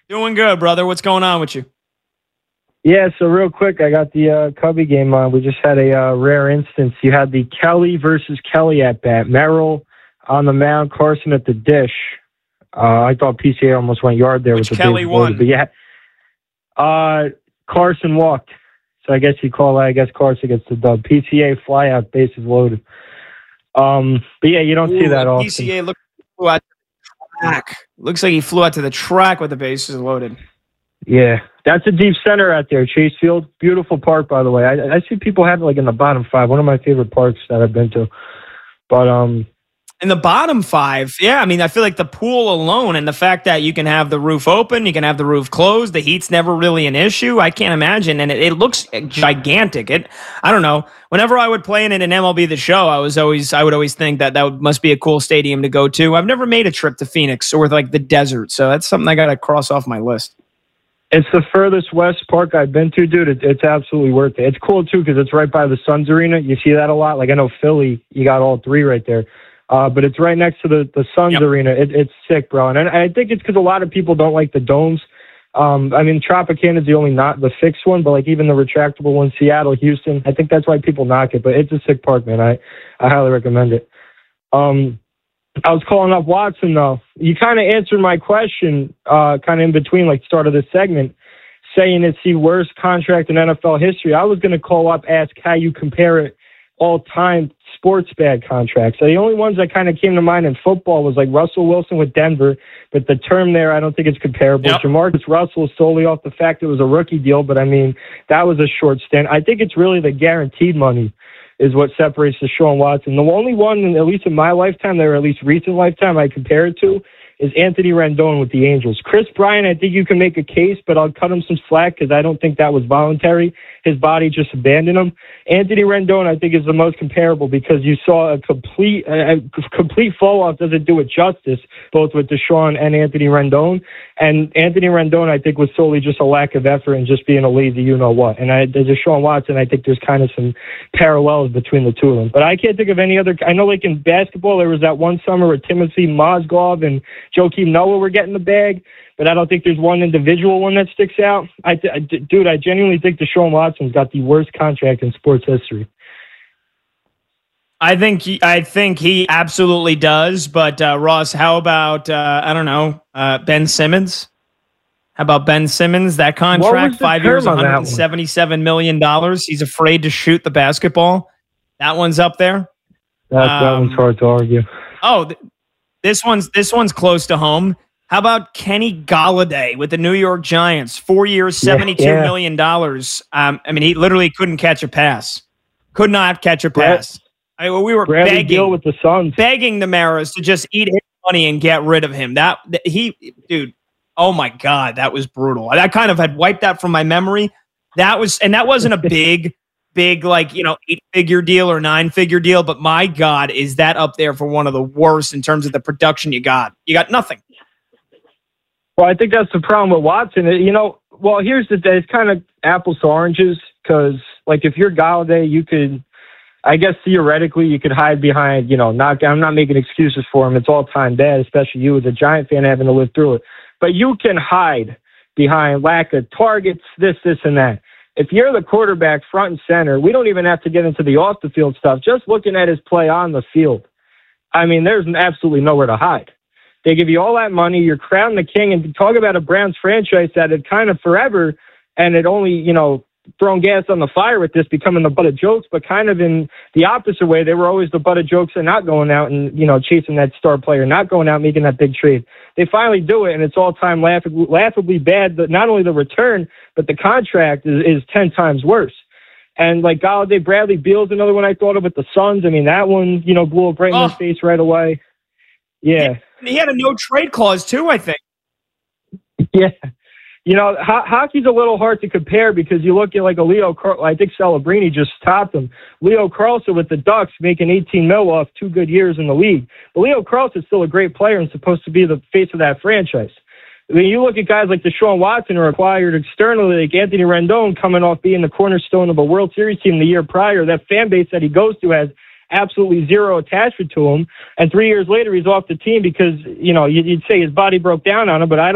Doing good, brother. What's going on with you? Yeah, so real quick, I got the Cubby game on. We just had a rare instance. You had the Kelly versus Kelly at bat. Merrill on the mound, Carson at the dish. I thought PCA almost went yard there Which with the Kelly bases won? loaded. But yeah, Carson walked. So I guess you call that. I guess Carson gets the dub. PCA fly out, bases loaded. But yeah, you don't see that often. PCA flew out to the track. Looks like he flew out to the track with the bases loaded. Yeah, that's a deep center out there, Chase Field. Beautiful park, by the way. I see people have it like in the bottom five. One of my favorite parks that I've been to. But in the bottom five, yeah, I mean, I feel like the pool alone and the fact that you can have the roof open, you can have the roof closed, the heat's never really an issue. I can't imagine, and it looks gigantic. I don't know. Whenever I would play in an MLB The Show, I would always think that must be a cool stadium to go to. I've never made a trip to Phoenix or like the desert, so that's something I got to cross off my list. It's the furthest west park I've been to, dude. It's absolutely worth it. It's cool, too, because it's right by the Suns Arena. You see that a lot. Like, I know Philly, you got all three right there. But it's right next to the Suns Arena. It's sick, bro. And I think it's because a lot of people don't like the domes. I mean, Tropicana is not the fixed one, but, like, even the retractable one, Seattle, Houston, I think that's why people knock it. But it's a sick park, man. I highly recommend it. I was calling up Watson, though. You kind of answered my question kind of in between, like, start of this segment, saying it's the worst contract in NFL history. I was going to call up, ask how you compare it all-time sports bad contracts. So the only ones that kind of came to mind in football was, like, Russell Wilson with Denver, but the term there, I don't think it's comparable. Yep. Jamarcus Russell solely off the fact it was a rookie deal, but, I mean, that was a short stint. I think it's really the guaranteed money is what separates Deshaun Watson. The only one, at least in my lifetime, or at least recent lifetime, I compare it to, is Anthony Rendon with the Angels. Chris Bryant, I think you can make a case, but I'll cut him some slack because I don't think that was voluntary. His body just abandoned him. Anthony Rendon, I think, is the most comparable because you saw a complete fall-off doesn't do it justice, both with Deshaun and Anthony Rendon. And Anthony Rendon, I think, was solely just a lack of effort and just being a lazy you-know-what. And Deshaun Watson, I think there's kind of some parallels between the two of them. But I can't think of any other. I know, like, in basketball, there was that one summer where Timothy Mozgov and Joakim Noah were getting the bag, but I don't think there's one individual one that sticks out. Dude, I genuinely think Deshaun Watson's got the worst contract in sports history. I think he absolutely does. But Ross, how about I don't know, Ben Simmons? How about Ben Simmons? That contract, 5 years, $177 million. He's afraid to shoot the basketball. That one's up there. That one's hard to argue. Oh, this one's close to home. How about Kenny Golladay with the New York Giants? 4 years, $72 million. I mean, he literally couldn't catch a pass. Could not catch a pass. We were begging deal with the Suns, begging the Maras to just eat his money and get rid of him. Dude, oh my God, that was brutal. I kind of had wiped that from my memory. That wasn't a big, like, 8-figure deal or 9-figure deal, but my God, is that up there for one of the worst in terms of the production you got? You got nothing. Well, I think that's the problem with Watson. Well, here's the thing. It's kind of apples to oranges because, like, if you're Golladay, you could, I guess theoretically, you could hide behind, I'm not making excuses for him. It's all time bad, especially you as a Giant fan having to live through it. But you can hide behind lack of targets, this, and that. If you're the quarterback front and center, we don't even have to get into the off-the-field stuff. Just looking at his play on the field, I mean, there's absolutely nowhere to hide. They give you all that money. You're crowned the king. And talk about a Browns franchise that had kind of forever, and it only, thrown gas on the fire with this becoming the butt of jokes, but kind of in the opposite way. They were always the butt of jokes and not going out and, chasing that star player, not going out making that big trade. They finally do it, and it's all-time laughably bad. But not only the return, but the contract is 10 times worse. And, like, Golladay, Bradley Beal's another one I thought of with the Suns. I mean, that one, blew up right in his face right away. Yeah. He had a no-trade clause, too, I think. Yeah. Hockey's a little hard to compare because you look at, like, a Leo Carlson. I think Celebrini just topped him. Leo Carlson with the Ducks making $18 million off 2 good years in the league. But Leo Carlson's still a great player and supposed to be the face of that franchise. I mean, you look at guys like Deshaun Watson who are acquired externally, like Anthony Rendon coming off being the cornerstone of a World Series team the year prior. That fan base that he goes to has absolutely zero attachment to him. And 3 years later, he's off the team because, you'd say his body broke down on him, but I don't